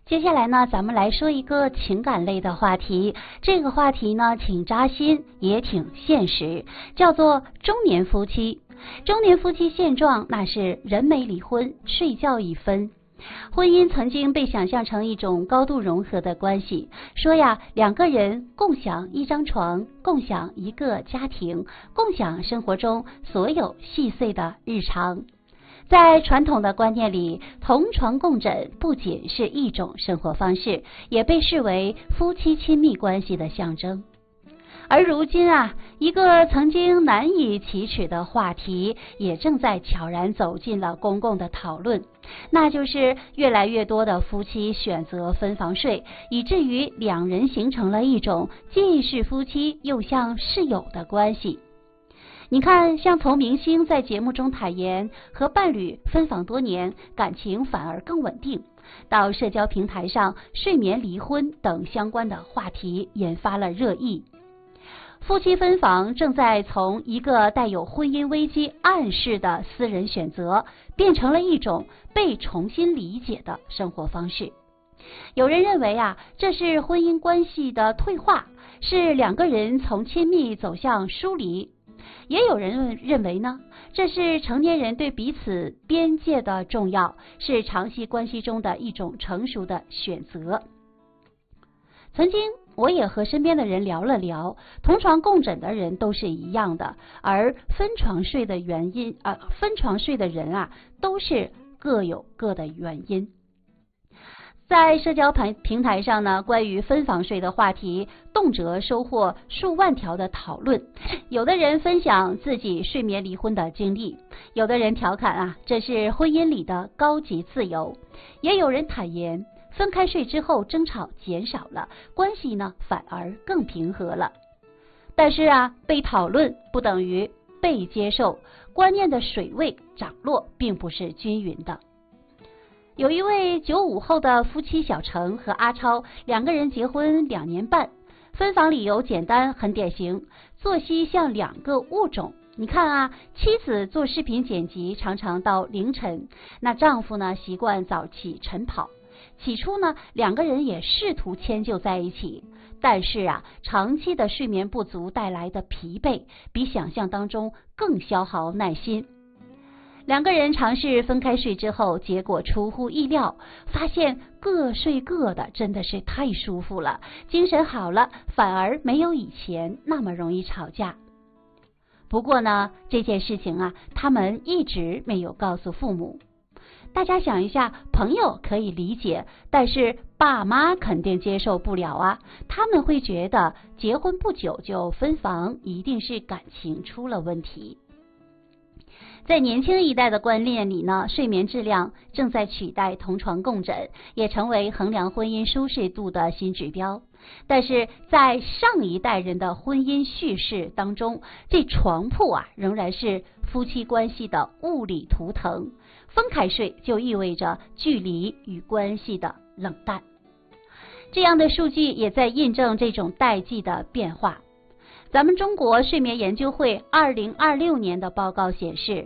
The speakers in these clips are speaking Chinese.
接下来呢，咱们来说一个情感类的话题。这个话题呢，挺扎心，也挺现实，叫做中年夫妻。中年夫妻现状，那是人没离婚，睡觉一分。婚姻曾经被想象成一种高度融合的关系，说呀，两个人共享一张床，共享一个家庭，共享生活中所有细碎的日常。在传统的观念里，同床共枕不仅是一种生活方式，也被视为夫妻亲密关系的象征。而如今啊，一个曾经难以启齿的话题，也正在悄然走进了公共的讨论，那就是越来越多的夫妻选择分房睡，以至于两人形成了一种既是夫妻又像室友的关系。你看，像从明星在节目中坦言和伴侣分房多年，感情反而更稳定，到社交平台上睡眠离婚等相关的话题引发了热议。夫妻分房正在从一个带有婚姻危机暗示的私人选择，变成了一种被重新理解的生活方式。有人认为啊，这是婚姻关系的退化，是两个人从亲密走向疏离。也有人认为呢，这是成年人对彼此边界的重要，是长期关系中的一种成熟的选择。曾经我也和身边的人聊了聊，同床共枕的人都是一样的，而分床睡的人啊，都是各有各的原因。在社交平台上呢，关于分房睡的话题动辄收获数万条的讨论。有的人分享自己睡眠离婚的经历，有的人调侃啊，这是婚姻里的高级自由，也有人坦言分开睡之后争吵减少了，关系呢反而更平和了。但是啊，被讨论不等于被接受，观念的水位涨落并不是均匀的。有一位95后的夫妻小程和阿超，两个人结婚2年半，分房理由简单，很典型，作息像两个物种。你看啊，妻子做视频剪辑常常到凌晨，那丈夫呢习惯早起晨跑。起初呢，两个人也试图迁就在一起，但是啊，长期的睡眠不足带来的疲惫，比想象当中更消耗耐心。两个人尝试分开睡之后，结果出乎意料，发现各睡各的真的是太舒服了，精神好了，反而没有以前那么容易吵架。不过呢，这件事情啊，他们一直没有告诉父母。大家想一下，朋友可以理解，但是爸妈肯定接受不了啊，他们会觉得结婚不久就分房，一定是感情出了问题。在年轻一代的观念里呢，睡眠质量正在取代同床共枕，也成为衡量婚姻舒适度的新指标。但是在上一代人的婚姻叙事当中，这床铺啊仍然是夫妻关系的物理图腾，分开睡就意味着距离与关系的冷淡。这样的数据也在印证这种代际的变化。咱们中国睡眠研究会2026年的报告显示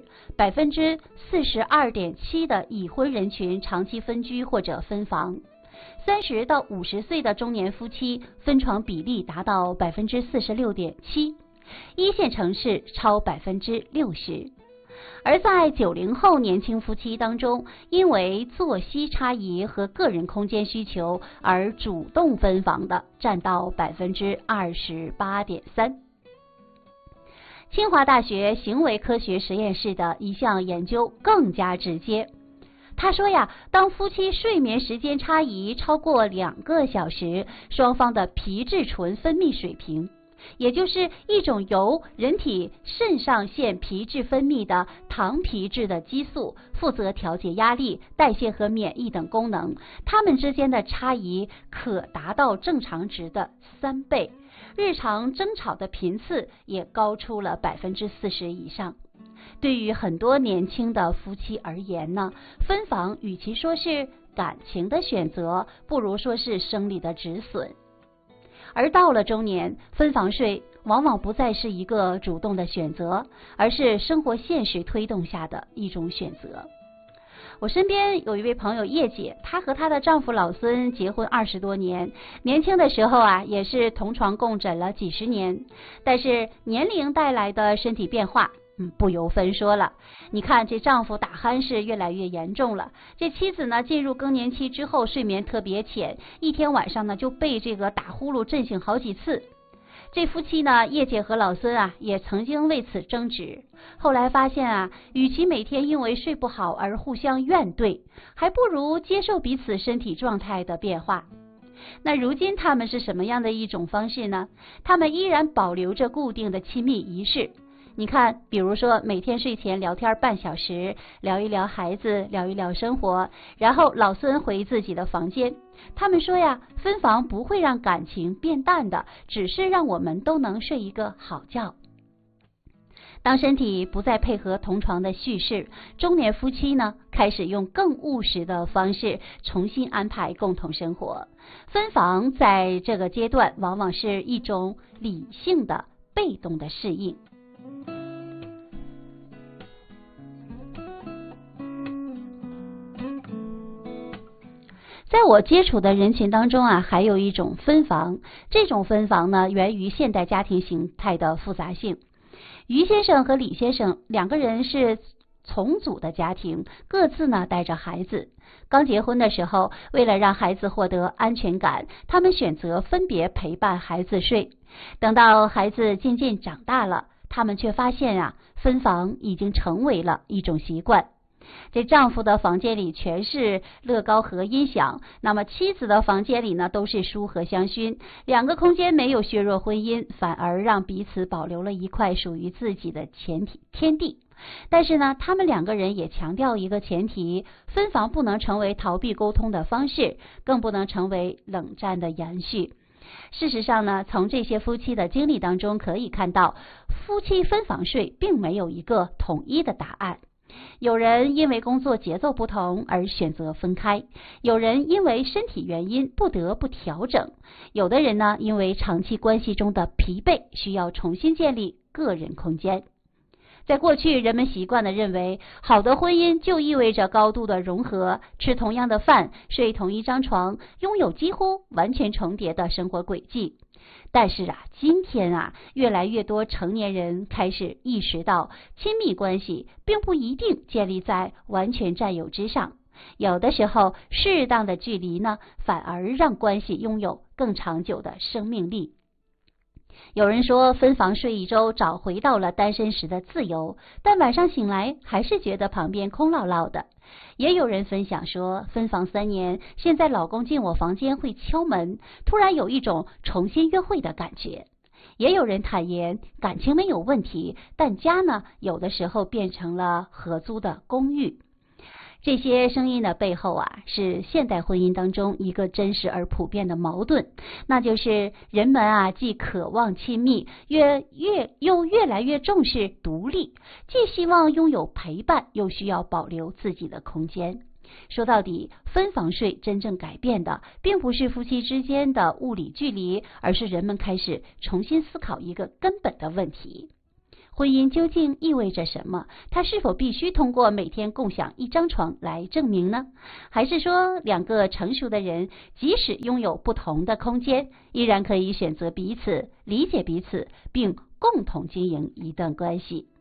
，42.7%的已婚人群长期分居或者分房，30到50岁的中年夫妻分床比例达到46.7%，一线城市超60%。而在90后年轻夫妻当中，因为作息差异和个人空间需求而主动分房的占到28.3%。清华大学行为科学实验室的一项研究更加直接。他说呀，当夫妻睡眠时间差异超过2个小时，双方的皮质醇分泌水平，也就是一种由人体肾上腺皮质分泌的糖皮质的激素，负责调节压力、代谢和免疫等功能，它们之间的差异可达到正常值的3倍，日常争吵的频次也高出了40%以上。对于很多年轻的夫妻而言呢，分房与其说是感情的选择，不如说是生理的止损。而到了中年，分房睡往往不再是一个主动的选择，而是生活现实推动下的一种选择。 我身边有一位朋友叶姐，她和她的丈夫老孙结婚20多年，年轻的时候啊也是同床共枕了几十年，但是年龄带来的身体变化不由分说了。你看这丈夫打鼾是越来越严重了，这妻子呢进入更年期之后睡眠特别浅，一天晚上呢就被这个打呼噜震醒好几次。这夫妻呢，叶姐和老孙啊也曾经为此争执，后来发现啊，与其每天因为睡不好而互相怨怼，还不如接受彼此身体状态的变化。那如今他们是什么样的一种方式呢？他们依然保留着固定的亲密仪式。你看，比如说每天睡前聊天半小时，聊一聊孩子，聊一聊生活，然后老孙回自己的房间。他们说呀，分房不会让感情变淡的，只是让我们都能睡一个好觉。当身体不再配合同床的叙事，中年夫妻呢，开始用更务实的方式重新安排共同生活。分房在这个阶段往往是一种理性的被动的适应。在我接触的人群当中啊，还有一种分房，这种分房呢，源于现代家庭形态的复杂性。于先生和李先生两个人是重组的家庭，各自呢带着孩子。刚结婚的时候，为了让孩子获得安全感，他们选择分别陪伴孩子睡。等到孩子渐渐长大了，他们却发现啊，分房已经成为了一种习惯。这丈夫的房间里全是乐高和音响，那么妻子的房间里呢都是书和香薰，两个空间没有削弱婚姻，反而让彼此保留了一块属于自己的天地。但是呢，他们两个人也强调一个前提，分房不能成为逃避沟通的方式，更不能成为冷战的延续。事实上呢，从这些夫妻的经历当中可以看到，夫妻分房睡并没有一个统一的答案。有人因为工作节奏不同而选择分开，有人因为身体原因不得不调整，有的人呢，因为长期关系中的疲惫，需要重新建立个人空间。在过去，人们习惯地认为，好的婚姻就意味着高度的融合，吃同样的饭，睡同一张床，拥有几乎完全重叠的生活轨迹。但是啊，今天啊，越来越多成年人开始意识到，亲密关系并不一定建立在完全占有之上，有的时候，适当的距离呢，反而让关系拥有更长久的生命力。有人说，分房睡1周，找回到了单身时的自由，但晚上醒来还是觉得旁边空落落的。也有人分享说，分房3年，现在老公进我房间会敲门，突然有一种重新约会的感觉。也有人坦言，感情没有问题，但家呢，有的时候变成了合租的公寓。这些声音的背后啊，是现代婚姻当中一个真实而普遍的矛盾，那就是人们啊，既渴望亲密，又越来越重视独立，既希望拥有陪伴，又需要保留自己的空间。说到底，分房睡真正改变的，并不是夫妻之间的物理距离，而是人们开始重新思考一个根本的问题。婚姻究竟意味着什么？它是否必须通过每天共享一张床来证明呢？还是说，两个成熟的人，即使拥有不同的空间，依然可以选择彼此，理解彼此，并共同经营一段关系？